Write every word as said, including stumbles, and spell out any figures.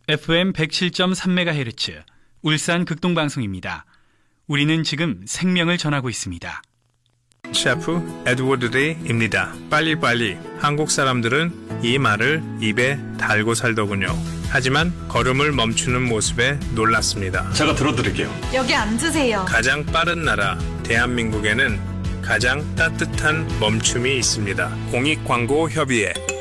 에프엠 백칠 점 삼 메가헤르츠 울산 극동방송입니다. 우리는 지금 생명을 전하고 있습니다. 셰프 에드워드 데이입니다. 빨리빨리. 한국 사람들은 이 말을 입에 달고 살더군요. 하지만 걸음을 멈추는 모습에 놀랐습니다. 제가 들어드릴게요. 여기 앉으세요. 가장 빠른 나라 대한민국에는 가장 따뜻한 멈춤이 있습니다. 공익광고협의회